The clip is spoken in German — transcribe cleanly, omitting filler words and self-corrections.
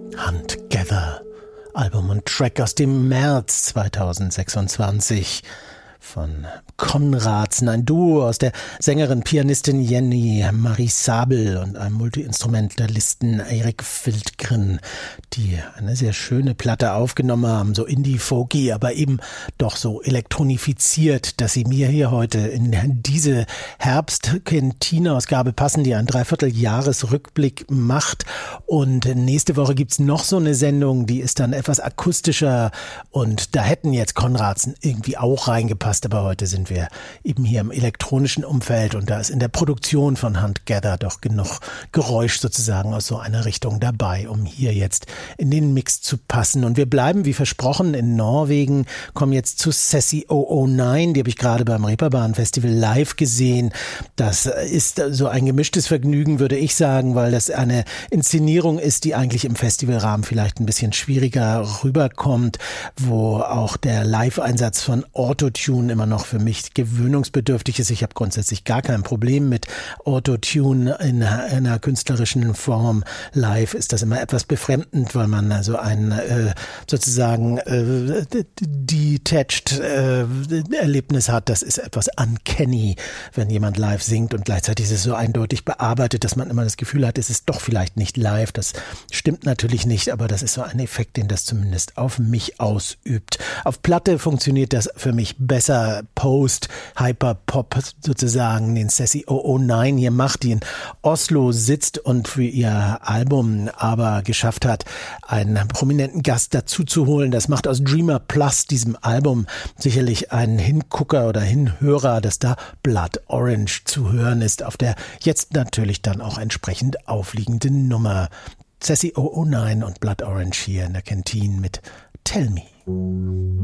Huntgather, Album und Track aus dem März 2026 von Konradsen, ein Duo aus der Sängerin, Pianistin Jenny Marie Sabel und einem Multi-Instrumentalisten Erik Fildgren, die eine sehr schöne Platte aufgenommen haben, so Indie-Folky, aber eben doch so elektronifiziert, dass sie mir hier heute in diese Herbst-Kantine-Ausgabe passen, die einen Dreivierteljahresrückblick macht. Und nächste Woche gibt's noch so eine Sendung, die ist dann etwas akustischer und da hätten jetzt Konradsen irgendwie auch reingepasst, aber heute sind wir eben hier im elektronischen Umfeld und da ist in der Produktion von Huntgather doch genug Geräusch sozusagen aus so einer Richtung dabei, um hier jetzt in den Mix zu passen. Und wir bleiben, wie versprochen, in Norwegen, kommen jetzt zu Sassy 009, die habe ich gerade beim Reeperbahn Festival live gesehen. Das ist so ein gemischtes Vergnügen, würde ich sagen, weil das eine Inszenierung ist, die eigentlich im Festivalrahmen vielleicht ein bisschen schwieriger rüberkommt, wo auch der Live-Einsatz von Autotune immer noch für mich gewöhnungsbedürftig ist. Ich habe grundsätzlich gar kein Problem mit Autotune in einer künstlerischen Form. Live ist das immer etwas befremdend, weil man also ein sozusagen detached Erlebnis hat. Das ist etwas uncanny, wenn jemand live singt und gleichzeitig ist es so eindeutig bearbeitet, dass man immer das Gefühl hat, es ist doch vielleicht nicht live. Das stimmt natürlich nicht, aber das ist so ein Effekt, den das zumindest auf mich ausübt. Auf Platte funktioniert das für mich besser. Post-Hyper-Pop sozusagen, den Sassy 009 hier macht, die in Oslo sitzt und für ihr Album aber geschafft hat, einen prominenten Gast dazu zu holen. Das macht aus Dreamer Plus, diesem Album, sicherlich einen Hingucker oder Hinhörer, dass da Blood Orange zu hören ist, auf der jetzt natürlich dann auch entsprechend aufliegenden Nummer. Sassy 009 und Blood Orange hier in der Kantine mit Tell Me.